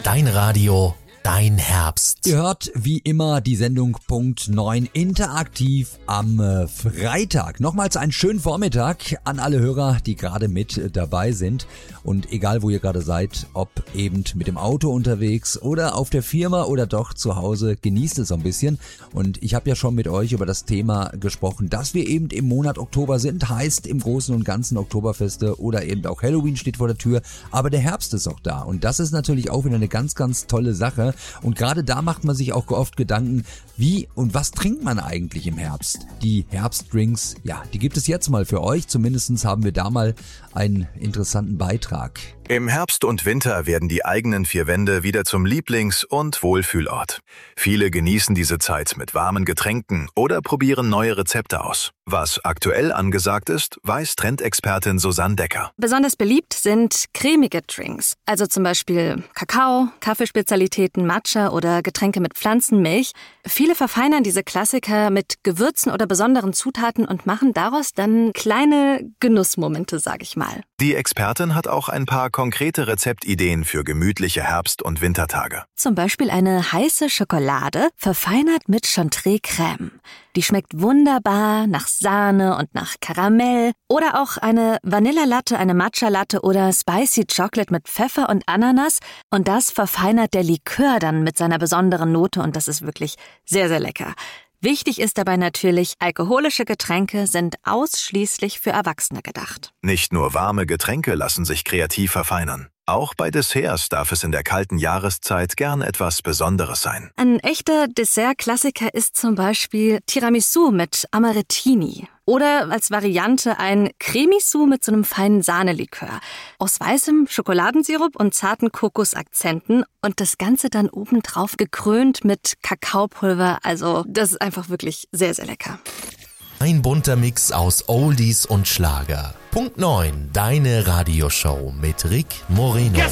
Dein Radio, dein Herbst. Ihr hört wie immer die Sendung Punkt 9 interaktiv am Freitag. Nochmals einen schönen Vormittag an alle Hörer, die gerade mit dabei sind. Und egal wo ihr gerade seid, ob eben mit dem Auto unterwegs oder auf der Firma oder doch zu Hause, genießt es so ein bisschen. Und ich habe ja schon mit euch über das Thema gesprochen, dass wir eben im Monat Oktober sind. Heißt im Großen und Ganzen Oktoberfeste oder eben auch Halloween steht vor der Tür. Aber der Herbst ist auch da. Und das ist natürlich auch wieder eine ganz, ganz tolle Sache. Und gerade da macht man sich auch oft Gedanken, wie und was trinkt man eigentlich im Herbst? Die Herbstdrinks, ja, die gibt es jetzt mal für euch. Zumindest haben wir da mal einen interessanten Beitrag. Im Herbst und Winter werden die eigenen vier Wände wieder zum Lieblings- und Wohlfühlort. Viele genießen diese Zeit mit warmen Getränken oder probieren neue Rezepte aus. Was aktuell angesagt ist, weiß Trendexpertin Susanne Decker. Besonders beliebt sind cremige Drinks, also zum Beispiel Kakao, Kaffeespezialitäten, Matcha oder Getränke mit Pflanzenmilch. Viele verfeinern diese Klassiker mit Gewürzen oder besonderen Zutaten und machen daraus dann kleine Genussmomente, sag ich mal. Die Expertin hat auch ein paar konkrete Rezeptideen für gemütliche Herbst- und Wintertage. Zum Beispiel eine heiße Schokolade, verfeinert mit Chantilly-Creme. Die schmeckt wunderbar nach Sahne und nach Karamell. Oder auch eine Vanillalatte, eine Matcha-Latte oder Spicy Chocolate mit Pfeffer und Ananas. Und das verfeinert der Likör dann mit seiner besonderen Note und das ist wirklich sehr, sehr lecker. Wichtig ist dabei natürlich, alkoholische Getränke sind ausschließlich für Erwachsene gedacht. Nicht nur warme Getränke lassen sich kreativ verfeinern. Auch bei Desserts darf es in der kalten Jahreszeit gern etwas Besonderes sein. Ein echter Dessert-Klassiker ist zum Beispiel Tiramisu mit Amarettini. Oder als Variante ein Cremisou mit so einem feinen Sahnelikör. Aus weißem Schokoladensirup und zarten Kokosakzenten. Und das Ganze dann obendrauf gekrönt mit Kakaopulver. Also das ist einfach wirklich sehr, sehr lecker. Ein bunter Mix aus Oldies und Schlager. Punkt 9, deine Radioshow mit Rick Moreno.